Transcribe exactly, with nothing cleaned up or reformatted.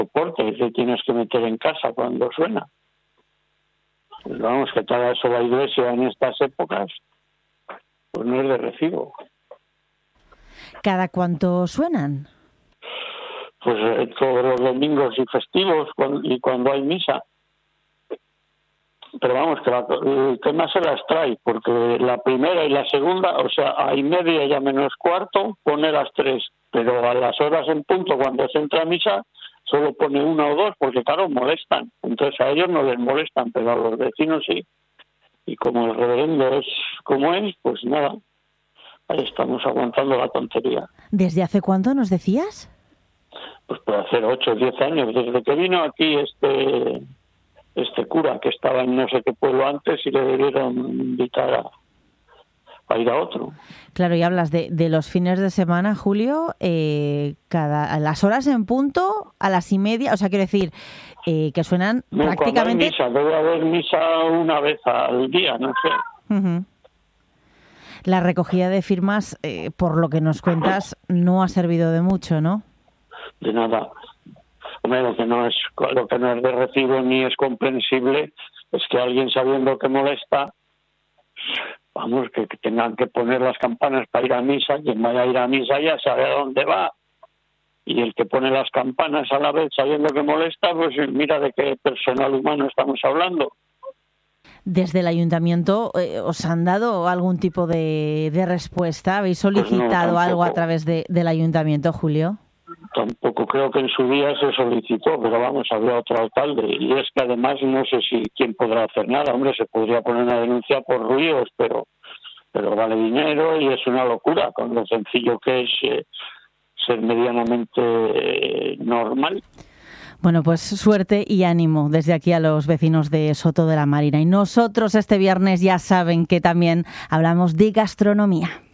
soporte que tienes que meter en casa cuando suena. Pues vamos, que te haga eso la iglesia en estas épocas, pues no es de recibo. ¿Cada cuánto suenan? Pues eh, todos los domingos y festivos cuando, y cuando hay misa. Pero vamos, que la, el tema se las trae, porque la primera y la segunda, o sea, a y media ya menos cuarto, pone las tres. Pero a las horas en punto, cuando se entra a misa, solo pone una o dos, porque claro, molestan. Entonces a ellos no les molestan, pero a los vecinos sí. Y como el reverendo es como es, pues nada, ahí estamos aguantando la tontería. ¿Desde hace cuánto nos decías? Pues puede hacer ocho o diez años, desde que vino aquí este este cura, que estaba en no sé qué pueblo antes, y le debieron invitar a, a ir a otro. Claro, y hablas de, de los fines de semana, Julio, eh, cada a las horas en punto, a las y media, o sea, quiero decir, eh, que suenan no, prácticamente... Cuando hay misa, debe haber misa una vez al día, no sé. Uh-huh. La recogida de firmas, eh, por lo que nos cuentas, no ha servido de mucho, ¿no? De nada. Hombre, lo que no es lo que no es de recibo ni es comprensible es que alguien, sabiendo que molesta, vamos, que, que tengan que poner las campanas para ir a misa. Quien vaya a ir a misa ya sabe a dónde va, y el que pone las campanas a la vez sabiendo que molesta, pues mira de qué personal humano estamos hablando. ¿Desde el ayuntamiento eh, os han dado algún tipo de, de respuesta? ¿Habéis solicitado Pues no, algo a través de, del ayuntamiento, Julio? Tampoco creo que en su día se solicitó, pero vamos, había otro alcalde. Y es que además no sé si quién podrá hacer nada. Hombre, se podría poner una denuncia por ruidos, pero pero vale dinero y es una locura, con lo sencillo que es eh, ser medianamente eh, normal. Bueno, pues suerte y ánimo desde aquí a los vecinos de Soto de la Marina. Y nosotros este viernes ya saben que también hablamos de gastronomía.